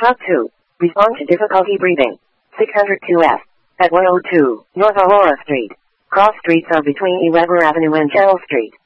Top 2. Respond to difficulty breathing. 602F. At 102 North Aurora Street. Cross streets are between E. Weber Avenue and Carroll Street.